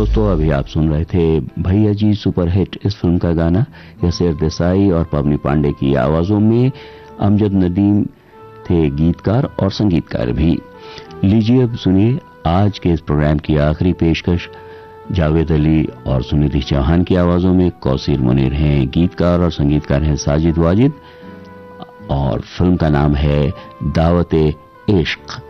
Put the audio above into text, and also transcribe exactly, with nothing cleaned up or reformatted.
दोस्तों, अभी आप सुन रहे थे भैया जी सुपर हिट इस फिल्म का गाना। यसेर देसाई और पवनी पांडे की आवाजों में अमजद नदीम थे गीतकार और संगीतकार भी। लीजिए अब सुनिए आज के इस प्रोग्राम की आखिरी पेशकश। जावेद अली और सुनिधि चौहान की आवाजों में कौसीर मुनीर हैं गीतकार और संगीतकार हैं साजिद वाजिद, और फिल्म का नाम है दावत-ए-इश्क।